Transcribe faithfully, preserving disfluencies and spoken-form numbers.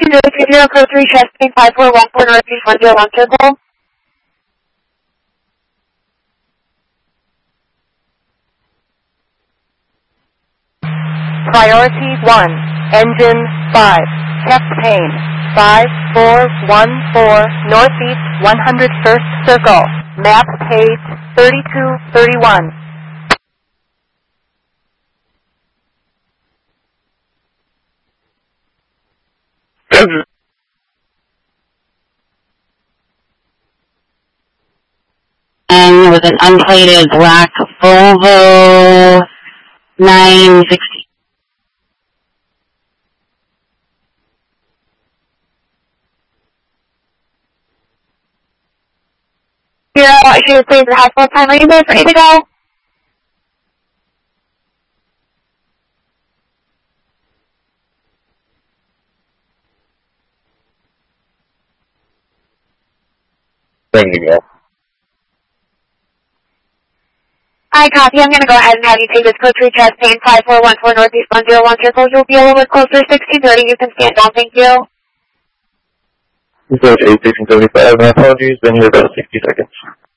zero two zero, code three, chest pain, five four one four, northeast one zero one circle. Priority one, engine five, chest pain, five four one four, northeast one hundred first circle, map page thirty-two thirty-one. And with an unplated black Volvo nine sixty. Zero, issue please the hospital time. Are you both ready to go? Ready to go. I copy. I'm going to go ahead and have you take this code three, chest pain, five four one four, northeast one zero one circle. You'll be a little bit closer, sixteen thirty. You can stand down. Thank you. Approach eight sixteen seventy-five. My apologies. Been here about sixty seconds.